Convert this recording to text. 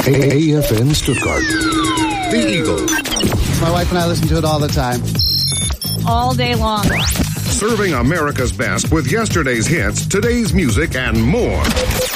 AFN Stuttgart. The Eagle. My wife and I listen to it all the time. All day long. Serving America's best with yesterday's hits, today's music, and more.